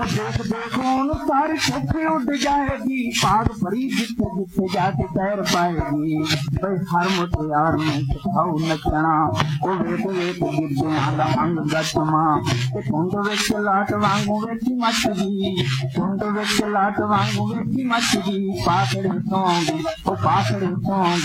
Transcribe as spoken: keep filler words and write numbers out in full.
देख देखो सारी कोठी उड़ जाएगी, पाग भरी जिथे जिथे जाके तैर पाएगी। भाई हर मुटियार में सिखाऊ नचना, ओ वेख वेख गिरदियां दा अंग गचमा। ते कुंड विच लाट वांगू वेखी मचदी, कुंड विच लाट वांगू वेखी मचदी। पाखड़ी सौंगी ओ पाखड़ी सौंगी